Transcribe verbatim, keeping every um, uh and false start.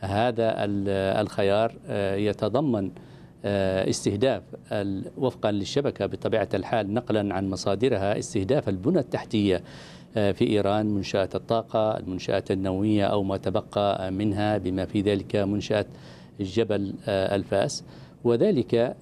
هذا الخيار يتضمن استهداف وفقا للشبكة بطبيعة الحال نقلا عن مصادرها استهداف البنى التحتية في إيران، منشآت الطاقة، المنشآت النووية أو ما تبقى منها، بما في ذلك منشأة جبل الفاس، وذلك